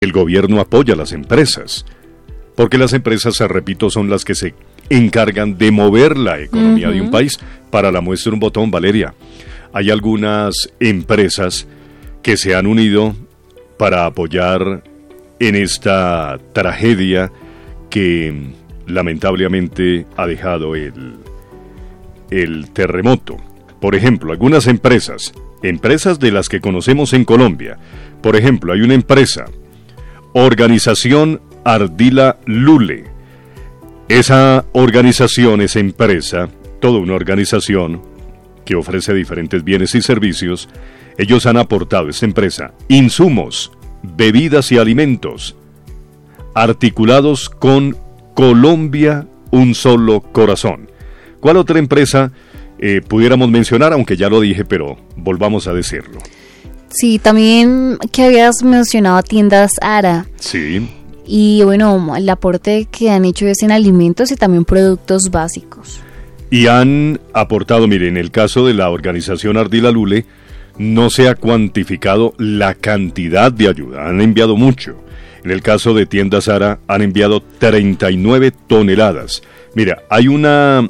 El gobierno apoya a las empresas, porque las empresas, repito, son las que se encargan de mover la economía de un país. Para la muestra un botón, Valeria, hay algunas empresas que se han unido para apoyar en esta tragedia que lamentablemente ha dejado el terremoto. Por ejemplo, algunas empresas de las que conocemos en Colombia. Por ejemplo, hay una empresa, Organización Ardila Lule. Esa organización, esa empresa, toda una organización que ofrece diferentes bienes y servicios, ellos han aportado, esta empresa, insumos, bebidas y alimentos, articulados con Colombia, un solo corazón. ¿Cuál otra empresa pudiéramos mencionar? Aunque ya lo dije, pero volvamos a decirlo. Sí, también que habías mencionado a tiendas Ara. Sí. Y bueno, el aporte que han hecho es en alimentos y también productos básicos. Y han aportado, mire, en el caso de la organización Ardila Lule, no se ha cuantificado la cantidad de ayuda, han enviado mucho. En el caso de tiendas Ara, han enviado 39 toneladas. Mira, hay una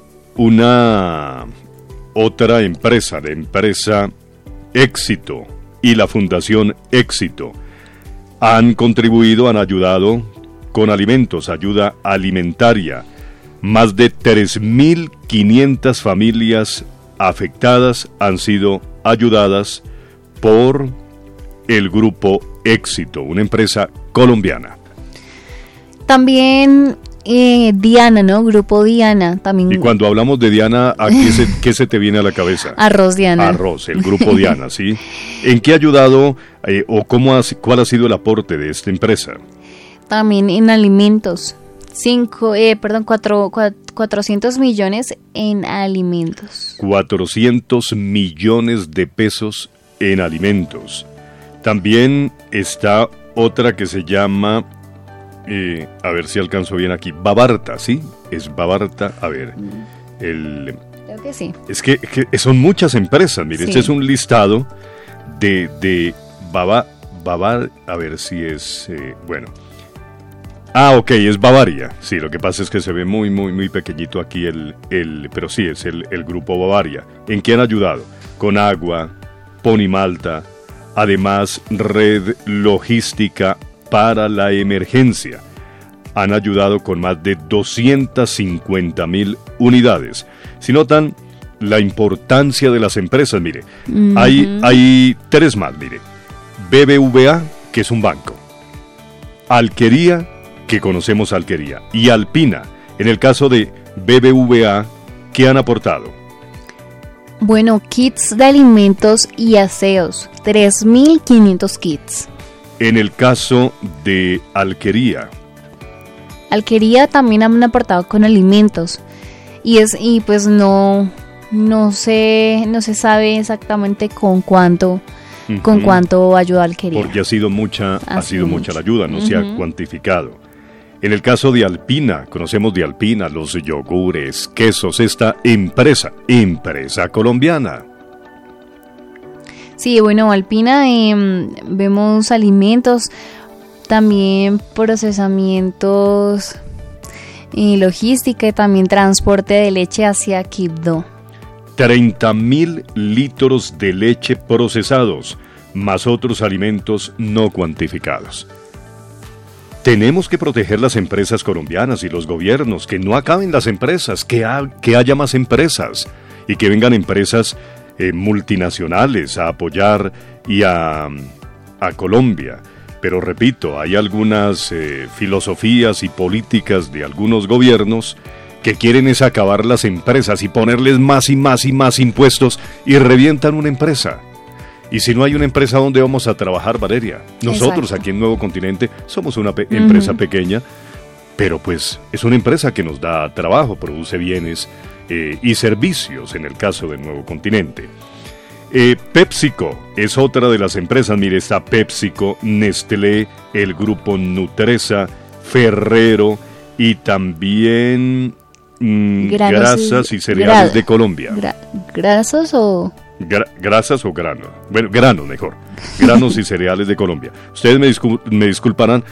otra empresa, la empresa Éxito y la Fundación Éxito, han contribuido, han ayudado con alimentos, ayuda alimentaria. Más de 3.500 familias afectadas han sido ayudadas por el Grupo Éxito, una empresa colombiana. También Diana, ¿no? Grupo Diana. También. Y cuando hablamos de Diana, ¿a qué se te viene a la cabeza? Arroz Diana. Arroz, el Grupo Diana, ¿sí? ¿En qué ha ayudado o cuál ha sido el aporte de esta empresa? También en alimentos. 400 millones en alimentos. 400 millones de pesos en alimentos. También está otra que se llama, a ver si alcanzo bien aquí, Babarta, ¿sí? Es Babarta, a ver, Creo que sí. Es que son muchas empresas, mire, sí. Este es un listado de Babar, a ver si es, bueno. Ah, ok, es Bavaria. Sí, lo que pasa es que se ve muy pequeñito aquí pero sí, es el Grupo Bavaria. ¿En qué han ayudado? Con agua, Ponimalta, además red logística para la emergencia. Han ayudado con más de 250,000 unidades. Si notan la importancia de las empresas, mire, hay tres más, mire. BBVA, que es un banco. Alquería, que conocemos Alquería, y Alpina. En el caso de BBVA, ¿qué han aportado? Bueno, kits de alimentos y aseos, 3.500 kits. En el caso de Alquería también han aportado con alimentos. Y pues no se sabe exactamente con cuánto ayuda Alquería. Porque ha sido mucha la ayuda, no se ha cuantificado. En el caso de Alpina, conocemos de Alpina los yogures, quesos, esta empresa colombiana. Sí, bueno, Alpina, vemos alimentos, también procesamientos, logística y también transporte de leche hacia Quibdó. 30,000 litros de leche procesados, más otros alimentos no cuantificados. Tenemos que proteger las empresas colombianas y los gobiernos, que no acaben las empresas, que haya más empresas y que vengan empresas multinacionales a apoyar y a Colombia. Pero repito, hay algunas filosofías y políticas de algunos gobiernos que quieren es acabar las empresas y ponerles más y más y más impuestos y revientan una empresa. Y si no hay una empresa, ¿dónde vamos a trabajar, Valeria? Nosotros Exacto. Aquí en Nuevo Continente somos una empresa pequeña, pero pues es una empresa que nos da trabajo, produce bienes y servicios en el caso del Nuevo Continente. PepsiCo es otra de las empresas, mire, está PepsiCo, Nestlé, el grupo Nutresa, Ferrero y también grasas y cereales de Colombia. ¿Grasas o...? grasas o granos. Bueno, granos mejor. Granos y cereales de Colombia. Ustedes me disculparán,